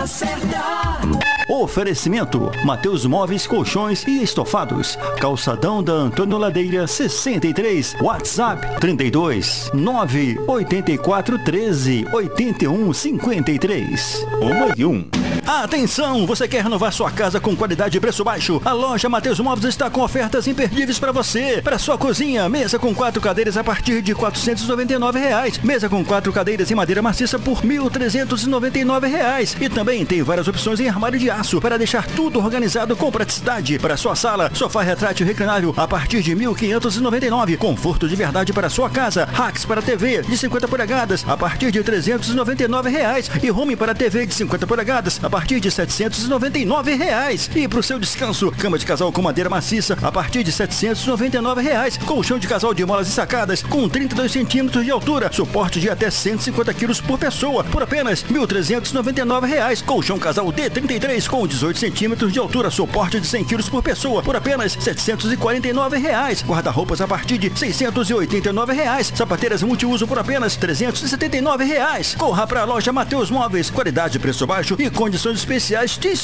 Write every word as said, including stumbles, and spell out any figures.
certa. Oferecimento: Mateus Móveis, Colchões e Estofados. Calçadão da Antônio Ladeira sessenta e três. WhatsApp trinta e dois, nove oito quatro, treze, oitenta e um, cinquenta e três. Uma e um. Atenção! Você quer renovar sua casa com qualidade e preço baixo? A loja Mateus Móveis está com ofertas imperdíveis para você. Para sua cozinha, mesa com quatro cadeiras a partir de quatrocentos e noventa e nove reais. Mesa com quatro cadeiras em madeira maciça por mil trezentos e noventa e nove reais. E também tem várias opções em armário de aço para deixar tudo organizado com praticidade. Para sua sala, sofá retrátil reclinável a partir de mil quinhentos e noventa e nove. Conforto de verdade para sua casa. Racks para T V de cinquenta polegadas a partir de trezentos e noventa e nove reais. E home para T V de cinquenta polegadas a partir de setecentos e noventa e nove reais. E para o seu descanso, cama de casal com madeira maciça a partir de setecentos e noventa e nove reais. Colchão de casal de molas e sacadas com trinta e dois centímetros de altura, suporte de até cento e cinquenta quilos por pessoa por apenas mil trezentos e noventa e nove reais. Colchão casal D trinta e três com dezoito centímetros de altura, suporte de cem quilos por pessoa por apenas setecentos e quarenta e nove reais. Guarda-roupas a partir de seiscentos e oitenta e nove reais. Sapateiras multiuso por apenas trezentos e setenta e nove reais. Corra para a loja Mateus Móveis, qualidade, preço baixo e condições especiais te